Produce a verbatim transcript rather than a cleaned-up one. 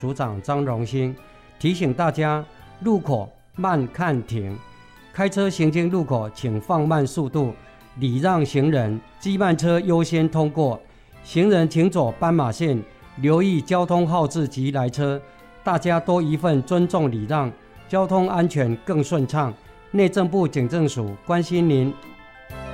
组长张荣兴提醒大家，路口慢看停，开车行经路口请放慢速度，礼让行人，机慢车优先通过，行人请走斑马线，留意交通号志及来车，大家多一份尊重礼让，交通安全更顺畅。内政部警政署关心您。